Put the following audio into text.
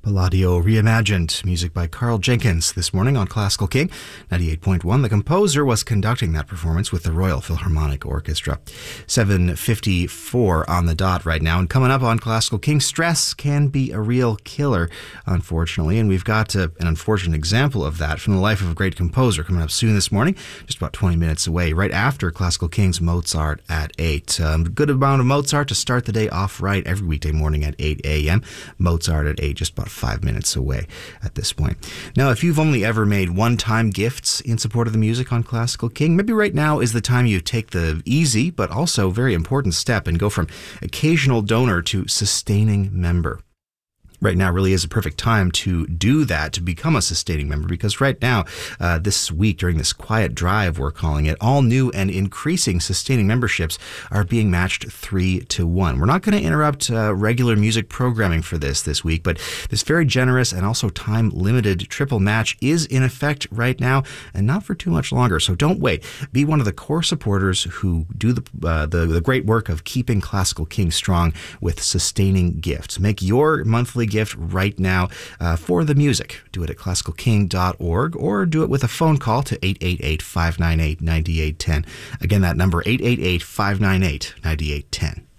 Palladio Reimagined, music by Carl Jenkins this morning on Classical King 98.1. The composer was conducting that performance with the Royal Philharmonic Orchestra. 7:54 on the dot right now. And coming up on Classical King, stress can be a real killer, unfortunately. And we've got an unfortunate example of that from the life of a great composer coming up soon this morning, just about 20 minutes away, right after Classical King's Mozart at 8. Good amount of Mozart to start the day off right every weekday morning at 8 a.m. Mozart at 8, just about 5 minutes away at this point. Now, if you've only ever made one-time gifts in support of the music on Classical King, maybe right now is the time you take the easy but also very important step and go from occasional donor to sustaining member. Right now really is a perfect time to do that, to become a sustaining member, because right now, this week, during this quiet drive, we're calling it, all new and increasing sustaining memberships are being matched 3-1. We're not going to interrupt regular music programming for this week, but this very generous and also time-limited triple match is in effect right now and not for too much longer. So don't wait. Be one of the core supporters who do the great work of keeping Classical King strong with sustaining gifts. Make your monthly gift right now for the music. Do it at classicalking.org or do it with a phone call to 888-598-9810. Again, that number 888-598-9810.